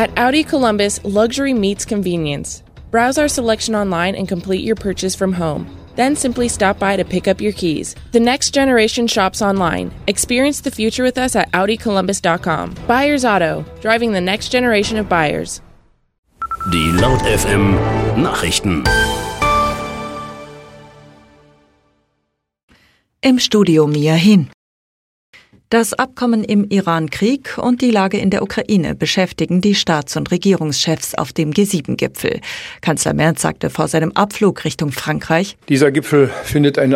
At Audi Columbus, luxury meets convenience. Browse our selection online and complete your purchase from home. Then simply stop by to pick up your keys. The next generation shops online. Experience the future with us at audicolumbus.com. Buyers Auto, driving the next generation of buyers. Die Laut FM Nachrichten. Im Studio Mia Hin. Das Abkommen im Iran-Krieg und die Lage in der Ukraine beschäftigen die Staats- und Regierungschefs auf dem G7-Gipfel. Kanzler Merz sagte vor seinem Abflug Richtung Frankreich: Dieser Gipfel findet eine